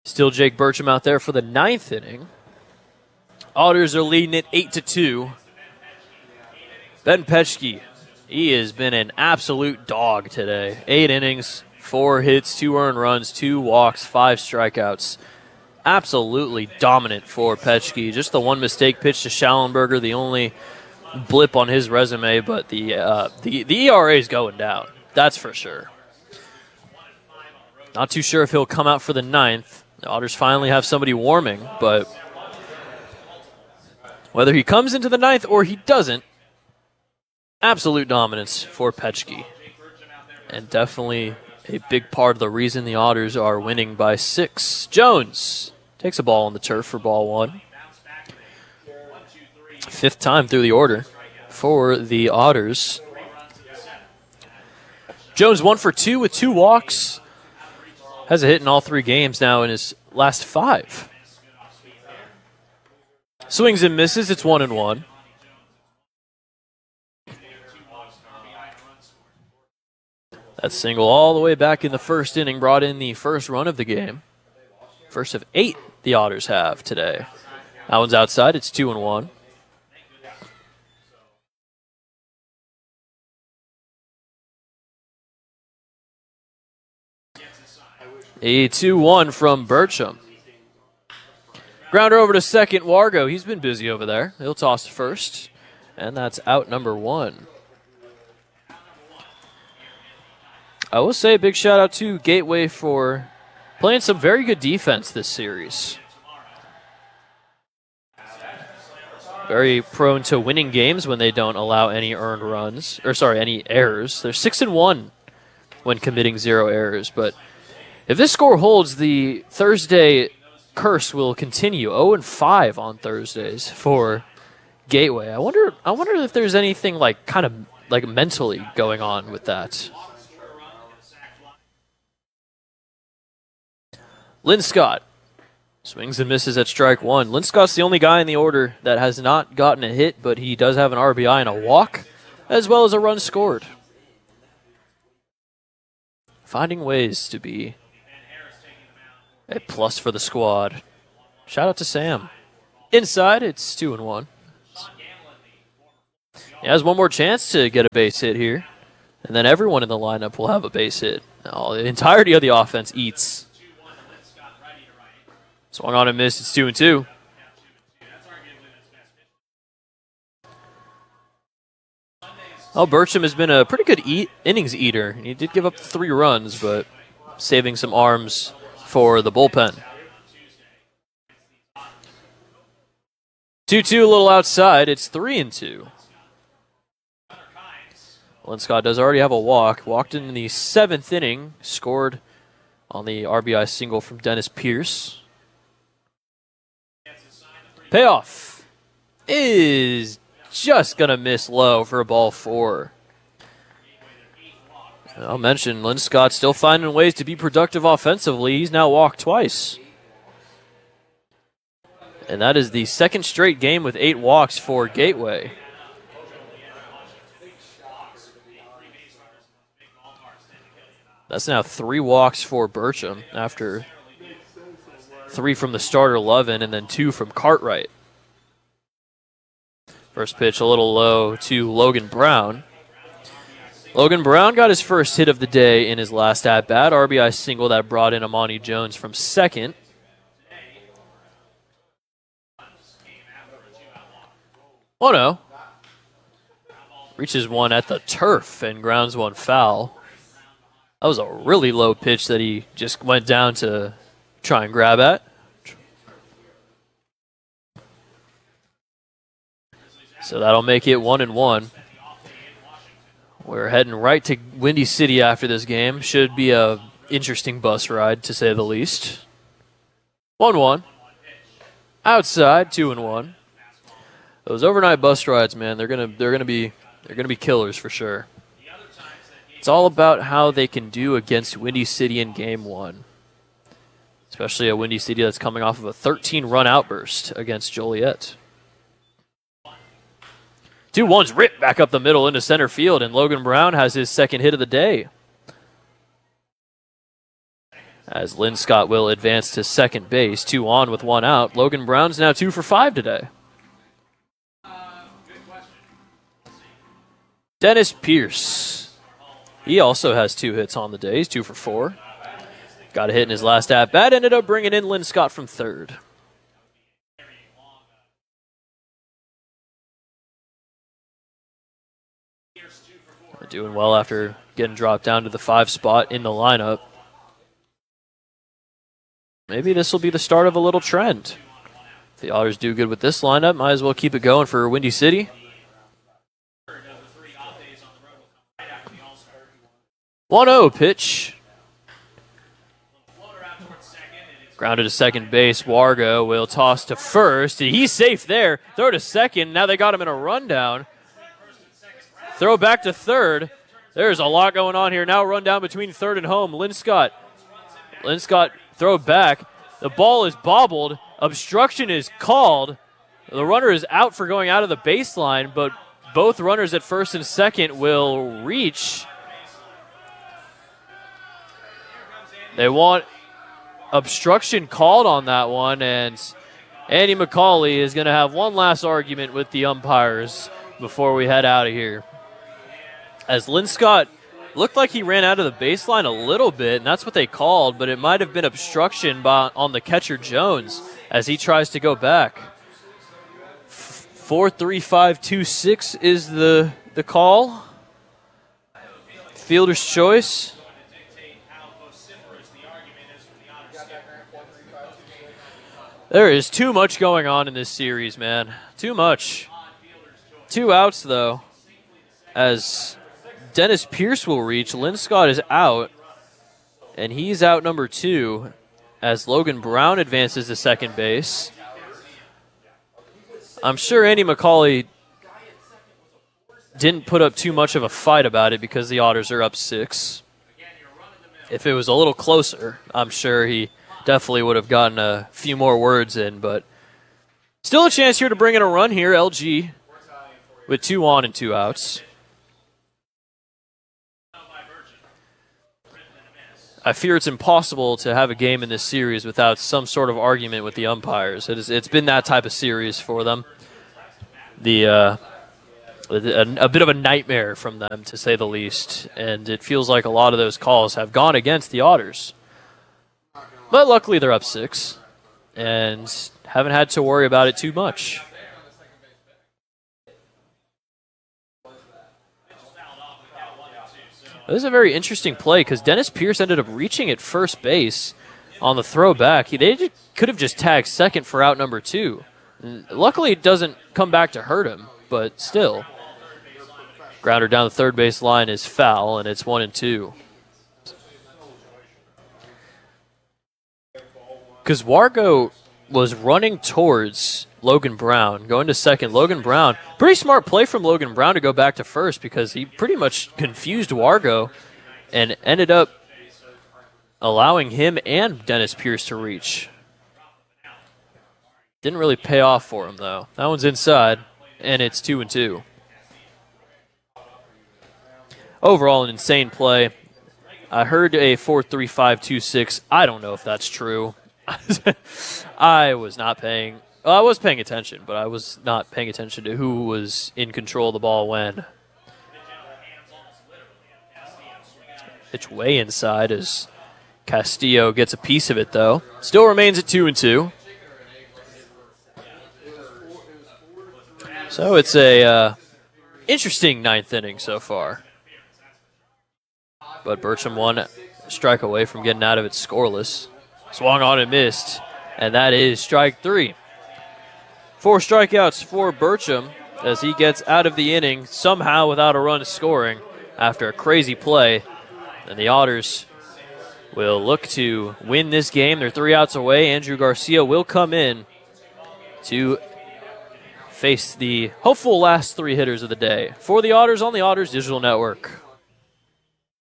Still Jake Burcham out there for the 9th inning. Otters are leading it 8-2. Ben Petchke, he has been an absolute dog today. 8 innings, 4 hits, 2 earned runs, 2 walks, 5 strikeouts. Absolutely dominant for Petchke. Just the one mistake pitch to Schallenberger, the only blip on his resume, but the ERA is going down. That's for sure. Not too sure if he'll come out for the 9th. The Otters finally have somebody warming, but whether he comes into the 9th or he doesn't, absolute dominance for Petchke. And definitely a big part of the reason the Otters are winning by 6. Jones takes a ball on the turf for ball 1. 5th time through the order for the Otters. Jones 1 for 2 with 2 walks. Has a hit in all 3 games now in his last 5. Swings and misses. It's 1-1. That single all the way back in the 1st inning brought in the first run of the game. First of 8 the Otters have today. That one's outside. It's 2-1. A 2-1 from Burcham. Grounder over to second. Wargo, he's been busy over there. He'll toss to first. And that's out number 1. I will say a big shout out to Gateway for playing some very good defense this series. Very prone to winning games when they don't allow any earned runs, any errors. They're 6-1 when committing 0 errors, but if this score holds, the Thursday curse will continue. 0-5 on Thursdays for Gateway. I wonder if there's anything kind of mentally going on with that. Linscott swings and misses at strike 1. Linscott's the only guy in the order that has not gotten a hit, but he does have an RBI and a walk, as well as a run scored. Finding ways to be a plus for the squad. Shout out to Sam. Inside, it's 2-1. He has one more chance to get a base hit here, and then everyone in the lineup will have a base hit. Now, the entirety of the offense eats. Swung on and missed. It's 2-2. Oh, Burcham has been a pretty good innings eater. He did give up 3 runs, but saving some arms for the bullpen. 2-2, a little outside. It's 3-2. Linscott does already have a walk. Walked in the 7th inning. Scored on the RBI single from Dennis Pierce. Payoff is just going to miss low for a ball 4. I'll mention Linscott still finding ways to be productive offensively. He's now walked twice. And that is the 2nd straight game with 8 walks for Gateway. That's now 3 walks for Burcham after 3 from the starter, Lovin, and then 2 from Cartwright. First pitch a little low to Logan Brown. Logan Brown got his first hit of the day in his last at-bat. RBI single that brought in Amani Jones from second. Oh no. Reaches one at the turf and grounds one foul. That was a really low pitch that he just went down to try and grab at. So that'll make it 1-1. We're heading right to Windy City after this game. Should be a interesting bus ride, to say the least. 1-1. Outside, 2-1. Those overnight bus rides, man, they're gonna be killers for sure. It's all about how they can do against Windy City in Game 1. Especially a Windy City that's coming off of a 13-run outburst against Joliet. 2-1's ripped back up the middle into center field, and Logan Brown has his second hit of the day. as Lynn Scott will advance to second base. 2 on with 1 out. Logan Brown's now 2 for 5 today. Dennis Pierce. He also has 2 hits on the day. He's 2 for 4. Got a hit in his last at-bat. Ended up bringing in Lynn Scott from third. Doing well after getting dropped down to the 5 spot in the lineup. Maybe this will be the start of a little trend. If the Otters do good with this lineup, might as well keep it going for Windy City. 1-0 pitch. Grounded to second base. Wargo will toss to first. He's safe there. Throw to second. Now they got him in a rundown. Throw back to third. There's a lot going on here. Now run down between third and home. Lynn Scott throw back. The ball is bobbled. Obstruction is called. The runner is out for going out of the baseline, but both runners at first and second will reach. They want obstruction called on that one, and Andy McCauley is going to have one last argument with the umpires before we head out of here. As Lynn Scott looked like he ran out of the baseline a little bit, and that's what they called, but it might have been obstruction on the catcher Jones as he tries to go back. 4-3-5-2-6 is the call. Fielder's choice. There is too much going on in this series, man. Too much. 2 outs, though, as Dennis Pierce will reach. Lynn Scott is out, and he's out number 2 as Logan Brown advances to second base. I'm sure Andy McCauley didn't put up too much of a fight about it because the Otters are up 6. If it was a little closer, I'm sure he definitely would have gotten a few more words in, but still a chance here to bring in a run here. LG with 2 on and 2 outs. I fear it's impossible to have a game in this series without some sort of argument with the umpires. It's been that type of series for them. A bit of a nightmare from them, to say the least, and it feels like a lot of those calls have gone against the Otters. But luckily they're up 6 and haven't had to worry about it too much. This is a very interesting play because Dennis Pierce ended up reaching at first base on the throwback. They could have just tagged second for out number 2. Luckily, it doesn't come back to hurt him, but still. Grounder down the third base line is foul, and it's 1-2. Because Wargo was running towards Logan Brown, going to second. Logan Brown, pretty smart play from Logan Brown to go back to first because he pretty much confused Wargo and ended up allowing him and Dennis Pierce to reach. Didn't really pay off for him, though. That one's inside, and it's 2-2. Overall, an insane play. I heard a 4-3-5-2-6. I don't know if that's true. I was paying attention, but I was not paying attention to who was in control of the ball when. Pitch way inside as Castillo gets a piece of it, though. Still remains at 2-2. So it's a interesting 9th inning so far. But Bertram one strike away from getting out of it scoreless. Swung on and missed, and that is strike 3. 4 strikeouts for Bertram as he gets out of the inning somehow without a run scoring after a crazy play. And the Otters will look to win this game. They're 3 outs away. Andrew Garcia will come in to face the hopeful last 3 hitters of the day. For the Otters on the Otters Digital Network.